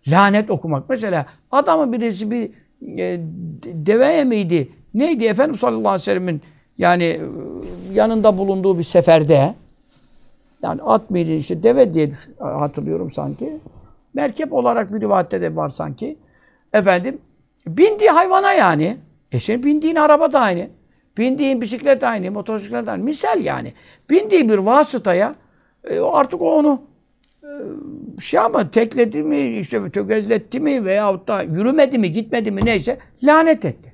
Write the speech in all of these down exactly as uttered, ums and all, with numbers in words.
Lanet okumak. Mesela adamın birisi bir e, deveye miydi? Neydi? Efendimiz sallallahu aleyhi ve sellem'in yani e, yanında bulunduğu bir seferde, yani at mıydı işte deve diye düşün, hatırlıyorum sanki. Merkep olarak bir rivayette de var sanki. Efendim bindiği hayvana yani. E senin bindiğin araba da aynı. Bindiğin bisiklet aynı, motosiklet aynı. Misal yani. Bindiği bir vasıtaya e, artık o onu e, şey ama tekledi mi, işte tökezletti mi veyahut da yürümedi mi, gitmedi mi neyse lanet etti.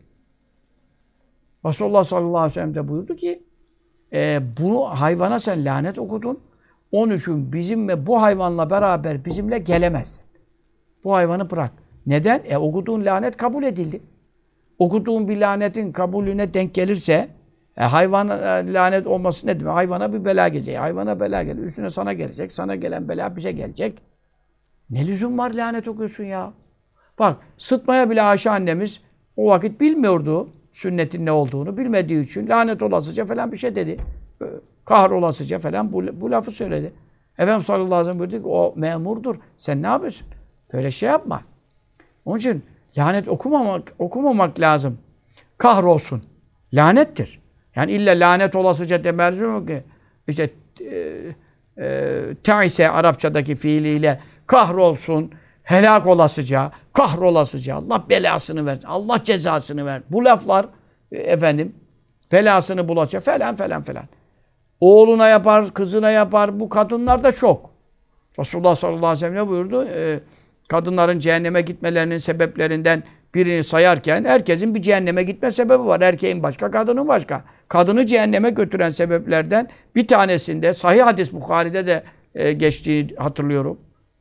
Resulullah sallallahu aleyhi ve sellem de buyurdu ki e, bunu hayvana sen lanet okudun. Onun için bizimle bu hayvanla beraber bizimle gelemezsin. Bu hayvanı bırak. Neden? E okuduğun lanet kabul edildi. Okuduğun bir lanetin kabulüne denk gelirse e, hayvana e, lanet olması ne demek? Hayvana bir bela gelecek. Hayvana bela gelir. Üstüne sana gelecek. Sana gelen bela bize gelecek. Ne lüzum var lanet okuyorsun ya? Bak sıtmaya bile Ayşe annemiz o vakit bilmiyordu sünnetin ne olduğunu. Bilmediği için lanet olasıca falan bir şey dedi. Kahrolasıca falan bu, bu lafı söyledi. Efendimiz sallallahu aleyhi ve sellem buyurdu ki o memurdur. Sen ne yapıyorsun? Böyle şey yapma. Onun için lanet okumamak, okumamak lazım. Kahrolsun. Lanettir. Yani illa lanet olasıca demez mi ki? İşte e, e, ta'ise Arapçadaki fiiliyle kahrolsun, helak olasıca, kahrolasıca, Allah belasını versin, Allah cezasını ver. Bu laflar e, efendim belasını bulaşacak falan falan falan. Oğluna yapar, kızına yapar. Bu kadınlar da çok. Resulullah sallallahu aleyhi ve sellem ne buyurdu? Ee, kadınların cehenneme gitmelerinin sebeplerinden birini sayarken herkesin bir cehenneme gitme sebebi var. Erkeğin başka, kadının başka. Kadını cehenneme götüren sebeplerden bir tanesinde sahih hadis Bukhari'de de e, geçtiği hatırlıyorum.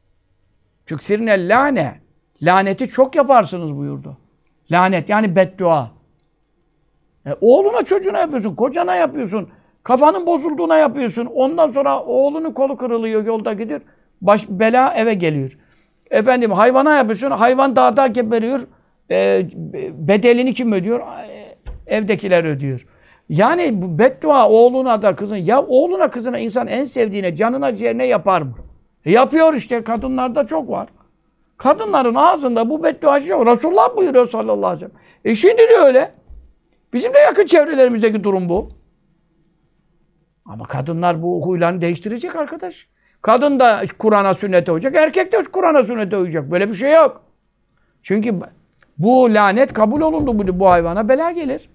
Tüksirne lane. Laneti çok yaparsınız buyurdu. Lanet yani beddua. E, oğluna çocuğuna yapıyorsun, kocana yapıyorsun. Kafanın bozulduğuna yapıyorsun. Ondan sonra oğlunun kolu kırılıyor, yolda gidiyor. Baş, bela eve geliyor. Efendim hayvana yapıyorsun. Hayvan dağda geberiyor. E, bedelini kim ödüyor? E, evdekiler ödüyor. Yani bu beddua oğluna da kızın. Ya oğluna kızına insan en sevdiğine, canına ciğerine yapar mı? E, yapıyor işte. Kadınlarda çok var. Kadınların ağzında bu beddua yok. Resulullah buyuruyor sallallahu aleyhi ve sellem. E şimdi de öyle. Bizim de yakın çevrelerimizdeki durum bu. Ama kadınlar bu huylarını değiştirecek arkadaş. Kadın da Kur'an'a sünnete uyacak, erkek de Kur'an'a sünnete uyacak. Böyle bir şey yok. Çünkü bu lanet kabul olundu bu, bu hayvana bela gelir.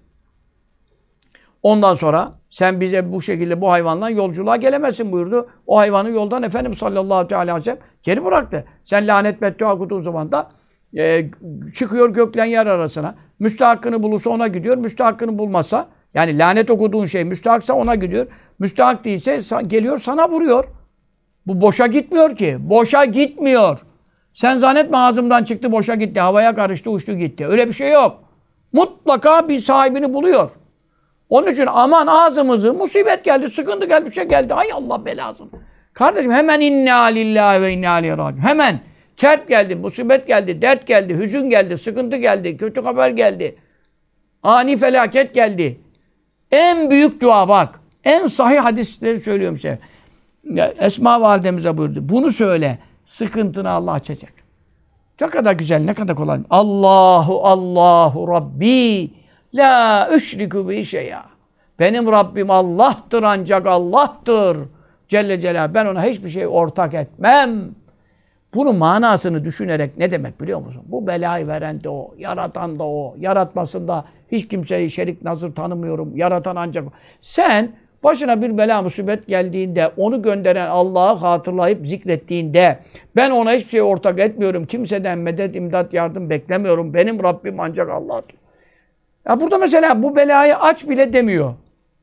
Ondan sonra sen bize bu şekilde bu hayvanla yolculuğa gelemezsin buyurdu. O hayvanı yoldan Efendimiz sallallahu aleyhi ve sellem geri bıraktı. Sen lanet beddua okuduğun zaman da e, çıkıyor göklen yer arasına. Müstahakkını bulursa ona gidiyor. Müstahakkını bulmazsa yani lanet okuduğun şey müstahaksa ona gidiyor. Müstahak değilse geliyor sana vuruyor. Bu boşa gitmiyor ki. Boşa gitmiyor. Sen zannetme ağzımdan çıktı boşa gitti. Havaya karıştı uçtu gitti. Öyle bir şey yok. Mutlaka bir sahibini buluyor. Onun için aman ağzımızı musibet geldi, sıkıntı geldi, bir şey geldi. Ay Allah belasını. Kardeşim hemen inna lillahi ve inna aleyhi raciun. Hemen kerp geldi, musibet geldi, dert geldi, hüzün geldi, sıkıntı geldi, kötü haber geldi. Ani felaket geldi. En büyük dua bak. En sahih hadisleri söylüyorum size. Esma validemize buyurdu. Bunu söyle. Sıkıntını Allah açacak. Ne kadar güzel, ne kadar kolay. Allahu Allahu Rabbi la üşriku bi şey'a. Benim Rabbim Allah'tır ancak Allah'tır. Celle Celal. Ben ona hiçbir şey ortak etmem. Bunun manasını düşünerek ne demek biliyor musun? Bu belayı veren de o, yaratan da o, yaratmasında hiç kimseyi şerik nazır tanımıyorum. Yaratan ancak o. Sen başına bir bela musibet geldiğinde, onu gönderen Allah'ı hatırlayıp zikrettiğinde, ben ona hiçbir şey ortak etmiyorum, kimseden medet, imdat, yardım beklemiyorum. Benim Rabbim ancak Allah'tır. Ya burada mesela bu belayı aç bile demiyor.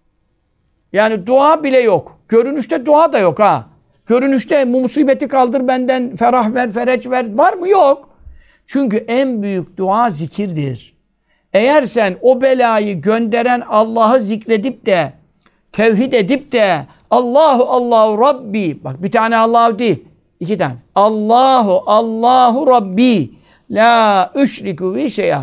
Yani dua bile yok. Görünüşte dua da yok ha. Görünüşte musibeti kaldır benden, ferah ver, fereç ver. Var mı? Yok. Çünkü en büyük dua zikirdir. Eğer sen o belayı gönderen Allah'ı zikredip de, tevhid edip de, Allahu Allahu Rabbi, bak bir tane Allahu değil, iki tane. Allahu Allahu Rabbi, la üşriku bi şey'a.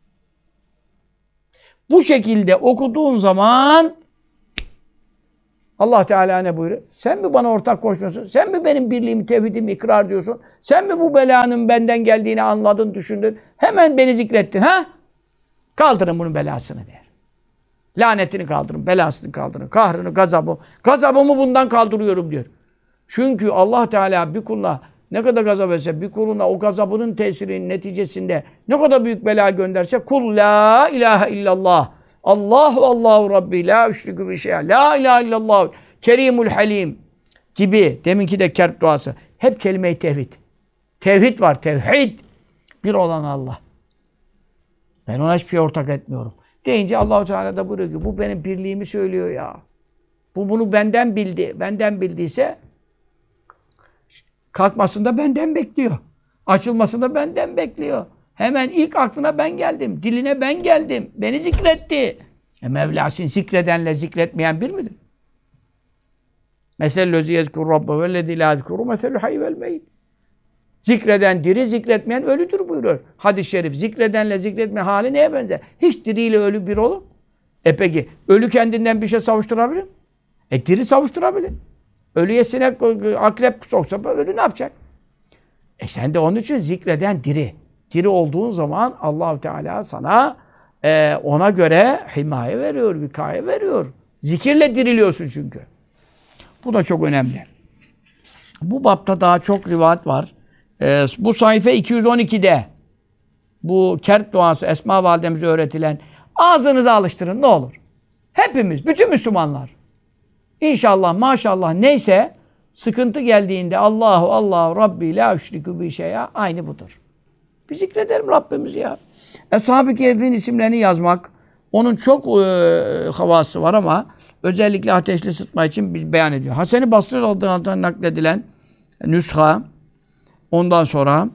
Bu şekilde okuduğun zaman Allah Teala ne buyuruyor? Sen mi bana ortak koşmuyorsun? Sen mi benim birliğimi, tevhidimi ikrar diyorsun? Sen mi bu belanın benden geldiğini anladın, düşündün? Hemen beni zikrettin ha? Kaldırın bunun belasını der. Lanetini kaldırın, belasını kaldırın, kahrını, gazabı. Gazabımı bundan kaldırıyorum diyor. Çünkü Allah Teala bir kuluna ne kadar gazap etse, bir kuluna o gazabının tesirinin neticesinde ne kadar büyük bela gönderse, kul la ilahe illallah. Allahu Allahu Rabbi la üşrikü bi şey'a. La ilahe illallah. Kerimul Halim gibi. Deminki de kerp duası. Hep kelime-i tevhid. Tevhid var. Tevhid. Bir olan Allah. Ben ona hiçbir şey ortak etmiyorum. Deyince Allah-u Teala da buyuruyor ki bu benim birliğimi söylüyor ya. Bu bunu benden bildi. Benden bildiyse kalkmasında benden bekliyor. Açılmasında benden bekliyor. Hemen ilk aklına ben geldim. Diline ben geldim. Beni zikretti. E Mevlasını zikredenle zikretmeyen bir midir? Mesellüzü yezkur rabbe vellezî lâ zikru meselü hayy vel meyyit. Zikreden diri, zikretmeyen ölüdür buyuruyor. Hadis-i şerif. Zikredenle zikretmeyen hali neye benzer? Hiç diriyle ölü bir olur. E peki ölü kendinden bir şey savuşturabilir mi? E diri savuşturabilir. Ölüye sinek, akrep soksa ölü ne yapacak? E sen de onun için zikreden diri. Diri olduğun zaman Allah-u Teala sana e, ona göre himaye veriyor, vikaye veriyor. Zikirle diriliyorsun çünkü. Bu da çok önemli. Bu bapta daha çok rivayet var. E, bu sayfa iki yüz on iki'de bu kerp duası Esma validemize öğretilen ağzınıza alıştırın ne olur. Hepimiz, bütün Müslümanlar. İnşallah, maşallah neyse sıkıntı geldiğinde Allahu Allahu Rabbi la üşrikü bi şey'a aynı budur. Bir zikredelim Rabbimizi ya. Eshab-ı Kehf'in isimlerini yazmak, onun çok e, havası var ama özellikle ateşli sıtma için biz beyan ediyor. Hasan-ı Basri radıyallahu anh nakledilen nüsha, ondan sonra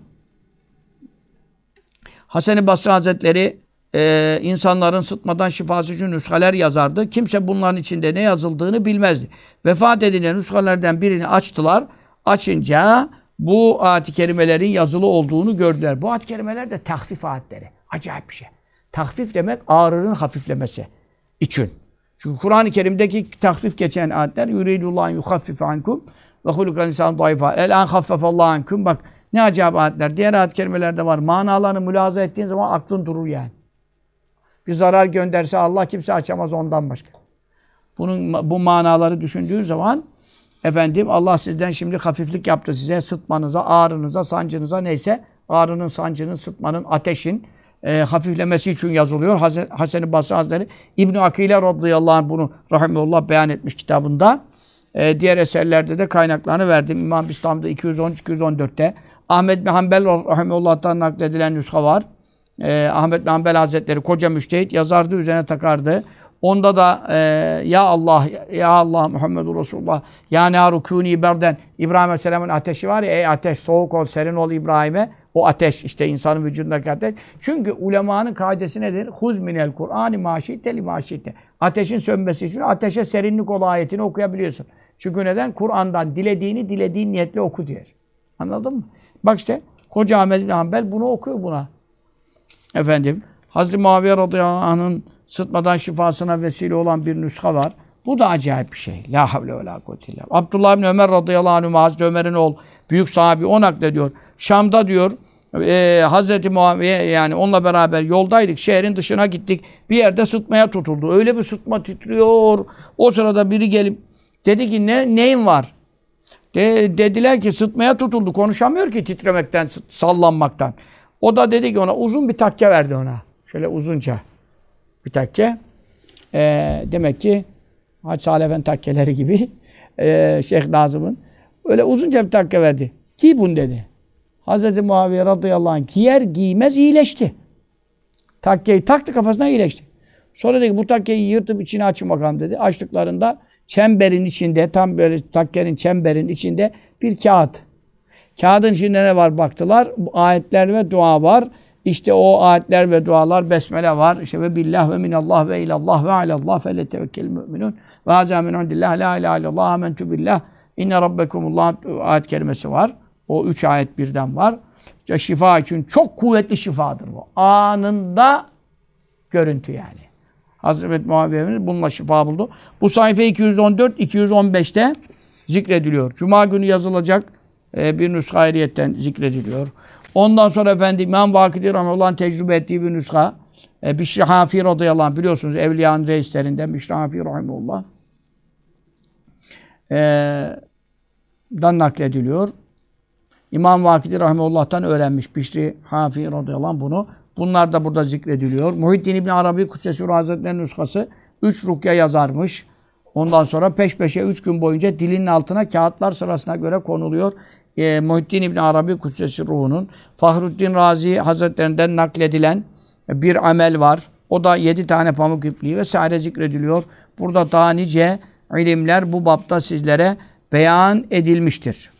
Hasan-ı Basri Hazretleri e, insanların sıtmadan şifası için nüshaler yazardı. Kimse bunların içinde ne yazıldığını bilmezdi. Vefat edilen nüshalerden birini açtılar. Açınca bu ayet-i kerimelerin yazılı olduğunu gördüler. Bu ayet-i kerimeler de tahfif ayetleri. Acayip bir şey. Tahfif demek ağrının hafiflemesi için. Çünkü Kur'an-ı Kerim'deki tahfif geçen ayetler yuridullahu yuhaffife ankum ve hulukal insan dayfa. El an haffefallahu ankum. Bak ne acayip ayetler. Diğer ayet-i kerimelerde var. Manalarını mülahaza ettiğin zaman aklın durur yani. Bir zarar gönderse Allah kimse açamaz ondan başka. Bunun bu manaları düşündüğün zaman efendim Allah sizden şimdi hafiflik yaptı size. Sıtmanıza, ağrınıza, sancınıza neyse ağrının, sancının, sıtmanın, ateşin e, hafiflemesi için yazılıyor. Hasan-ı Basri Hazretleri İbn-i Akile radıyallahu anh bunu rahimullah beyan etmiş kitabında. E, diğer eserlerde de kaynaklarını verdim. İmam İslam'da iki yüz on üç iki yüz on dört'te Ahmed bin Hanbel rahimullah'tan nakledilen nüsha var. E, Ahmed bin Hanbel Hazretleri koca müştehit yazardı, üzerine takardı. Onda da e, ya Allah, ya Allah Muhammedur Resulullah, ya nâru kûnî berden. İbrahim Aleyhisselam'ın ateşi var ya, ey ateş soğuk ol, serin ol İbrahim'e. O ateş işte insanın vücudundaki ateş. Çünkü ulemanın kaidesi nedir? Huz minel Kur'an-ı maşite li maşite. Ateşin sönmesi için ateşe serinlik ol ayetini okuyabiliyorsun. Çünkü neden? Kur'an'dan dilediğini dilediğin niyetle oku diyor. Anladın mı? Bak işte Koca Ahmed bin Hanbel bunu okuyor buna. Efendim Hazreti Muaviye radıyallahu anh'ın sıtmadan şifasına vesile olan bir nüsha var. Bu da acayip bir şey. La havle ve la kuvvete illa billah. Abdullah bin Ömer radıyallahu anh, Hazreti Ömer'in oğlu, büyük sahabi, o naklediyor. Şam'da diyor, e, Hazreti Muaviye yani onunla beraber yoldaydık. Şehrin dışına gittik. Bir yerde sıtmaya tutuldu. Öyle bir sıtma titriyor. O sırada biri gelip dedi ki ne neyin var? De, dediler ki sıtmaya tutuldu. Konuşamıyor ki titremekten, sallanmaktan. O da dedi ki ona uzun bir takke verdi ona. Şöyle uzunca bir takke. E, demek ki Hacı Salih Efendi takkeleri gibi e, Şeyh Nazım'ın öyle uzunca bir takke verdi. Giy bunu dedi. Hazreti Muaviye radıyallahu anh giyer giymez iyileşti. Takkeyi taktı kafasına iyileşti. Sonra dedi ki bu takkeyi yırtıp içine açın bakalım dedi. Açtıklarında çemberin içinde tam böyle takkenin çemberin içinde bir kağıt. Kağıdın içinde ne var baktılar. Ayetler ve dua var. İşte o ayetler ve dualar, besmele var. İşte ve billah ve minallah ve ilallah ve alallah fe letevekkel müminun ve hazâ min indillah la ilahe illallah amentu billah inne rabbekumullah ayet kelimesi var. O üç ayet birden var. İşte şifa için çok kuvvetli şifadır bu. Anında görüntü yani. Hazreti Muaviye bununla şifa buldu. Bu sayfa iki yüz on dört iki yüz on beşte zikrediliyor. Cuma günü yazılacak e, bir nüsha ayrıyetten zikrediliyor. Ondan sonra efendim İmam Vakidi Rahimahullah tecrübe ettiği bir nüsha. E, Bişri Hafi radıyallahu anh biliyorsunuz evliyanın reislerinden Bişri Hafi Rahimahullah. E, dan naklediliyor. İmam Vakidi Rahimahullah'tan öğrenmiş Bişri Hafi radıyallahu anh bunu. Bunlar da burada zikrediliyor. Muhyiddin İbn Arabi Kudsesûr Hazretleri'nin nüshası üç rukya yazarmış. Ondan sonra peş peşe üç gün boyunca dilinin altına kağıtlar sırasına göre konuluyor. E, Muhyiddin İbn Arabi Kudsesûr Ruhu'nun Fahruddin Razi Hazretlerinden nakledilen bir amel var. O da yedi tane pamuk ipliği vesaire zikrediliyor. Burada daha nice ilimler bu bapta sizlere beyan edilmiştir.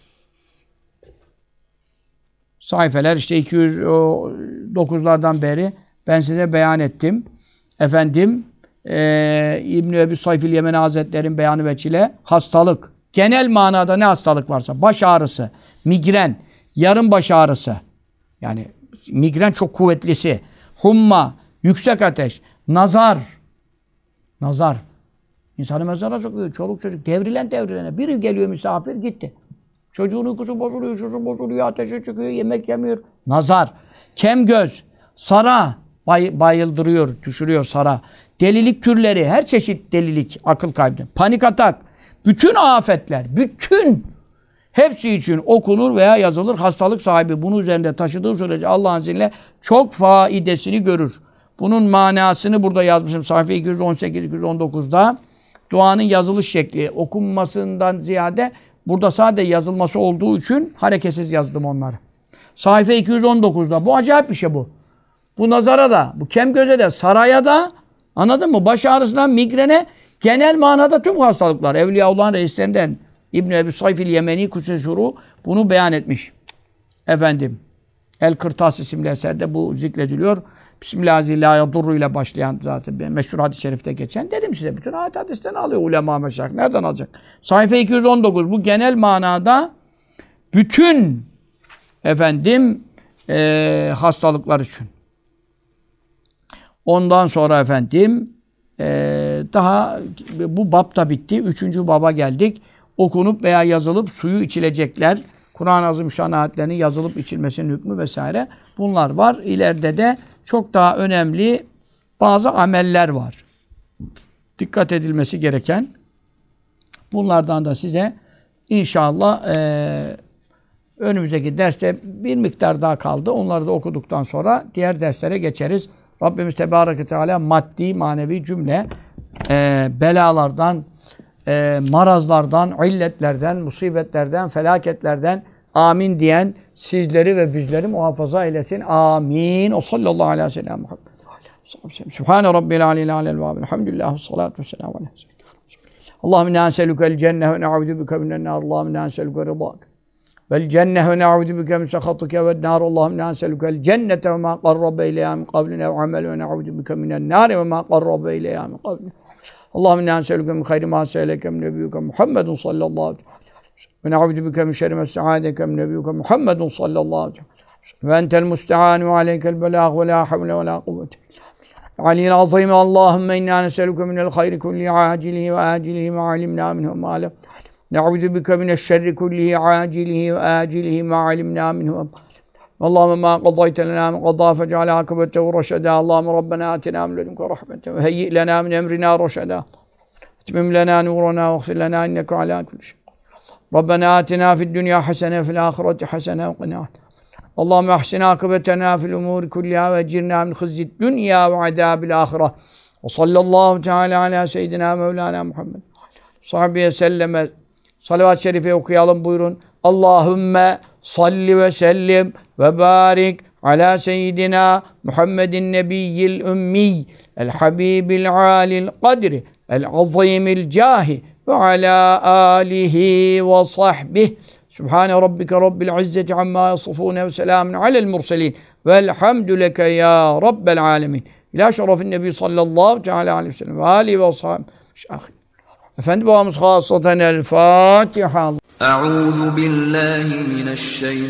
Sayfeler işte iki yüz dokuzlardan beri ben size beyan ettim. Efendim e, İbn-i Ebi Sayfil Yemeni Hazretleri'nin beyanı veçile hastalık. Genel manada ne hastalık varsa baş ağrısı, migren, yarım baş ağrısı. Yani migren çok kuvvetlisi. Humma, yüksek ateş, nazar. Nazar. İnsanı mezara sokuyor. Çoluk çocuk devrilen devrilene. Biri geliyor misafir gitti. Çocuğun uykusu bozuluyor, şusu bozuluyor, ateşi çıkıyor, yemek yemiyor. Nazar, kem göz, sara, bay, bayıldırıyor, düşürüyor sara. Delilik türleri, her çeşit delilik, akıl kaybı. Panik atak, bütün afetler, bütün hepsi için okunur veya yazılır. Hastalık sahibi bunu üzerinde taşıdığı sürece Allah'ın izniyle çok faidesini görür. Bunun manasını burada yazmışım sayfa iki yüz on sekiz iki yüz on dokuzda. Duanın yazılış şekli, okunmasından ziyade burada sadece yazılması olduğu için hareketsiz yazdım onları. Sayfa iki yüz on dokuzda. Bu acayip bir şey bu. Bu nazara da, bu kem göze de, saraya da, anladın mı? Baş ağrısından migrene, genel manada tüm hastalıklar. Evliyaullah'ın reislerinden İbn-i Ebi Sayfil Yemeni Kudsesûr bunu beyan etmiş. Efendim, El-Kırtas isimli eserde bu zikrediliyor. Bismillahirrahmanirrahim ile başlayan zaten meşhur hadis-i şerifte geçen. Dedim size bütün ayet hadisten alıyor ulema meşayih. Nereden alacak? Sayfa iki yüz on dokuz. Bu genel manada bütün efendim e, hastalıklar için. Ondan sonra efendim e, daha bu bab da bitti. Üçüncü baba geldik. Okunup veya yazılıp suyu içilecekler. Kur'an-ı Azimüşşan ayetlerinin yazılıp içilmesinin hükmü vesaire. Bunlar var. İleride de çok daha önemli bazı ameller var. Dikkat edilmesi gereken. Bunlardan da size inşallah e, önümüzdeki derste bir miktar daha kaldı. Onları da okuduktan sonra diğer derslere geçeriz. Rabbimiz Tebarek ve Teala maddi, manevi cümle e, belalardan, e, marazlardan, illetlerden, musibetlerden, felaketlerden amin diyen sizleri ve bizleri muhafaza eylesin. Amin. O sallallahu aleyhi ve sellem Muhammed. Sübhane Rabbil aleyhi aleyhi ve elhamdülillah. Salatu ve selamu aleyhi ve sellem. Allahümme inna neselükel cenne ve ne'udu bike minen nar. Allahümme inna neselükel rıdak. Vel cenne ve ne'udu bike min sehatike ve nar. Allahümme inna neselükel cennete ve ma qarrabe ileyha min kavline ve amel ve ne'udu bike minen nar ve ma qarrabe ileyha min kavline. Allahümme inna neselüke min hayri ma se'eleke min nebiyyike Muhammedun sallallahu aleyhi ve sellem. Ve ne'udu bike min şerri ma sta'adeke min nebiyyike Muhammedun sallallahu aleyhi ve sellem. Ve entel musta'an ve aleykel belâh ve la havle ve la kuvvete. Aliyyil azîm. Allahümme inna neselüke minel hayri kulli acilihi ve acilihi ma alimna minhu ma lem. Ne'udu bike mineşşerri kullihi acilihi ve acilihi ma alimna minhu. Allahümme ma qadayte lena min qadâ fec'al âkıbetehu reşedâ. Allahümme Rabbena atina min ledunke rahmeten ve heyyi' lena min emrina reşedâ. Etmim lena nurana ve gfir lena inneke alâ kulli şey. Rabbena atina fid dünya hasene fil âhireti hasene ve qina. Allahümme ahsin âkıbetena fil umûri kulliha ve ecirna min khizyid dünya ve adâbil âhire. Ve sallallahu teâlâ alâ seyyidina Mevlana Muhammed. Sahibiye selleme salavat-ı şerife okuyalım buyurun. Allahümme salli ve sellim ve barik ala seyyidina Muhammedin nebiyyil ümmi el habibil alil kadri el azimil cahi ve ala alihi ve sahbihi. Sübhane rabbike rabbil izzeti amma yasifune ve selamun alel murselin velhamdü leke ya rabbel alemin. İlâ şerefin nebi sallallahu teâlâ aleyhi ve sellem ve âlihi ve sahbihi. Efendi babamız hasaten el Fatiha. Euzu billahi mineşşeytanirracim.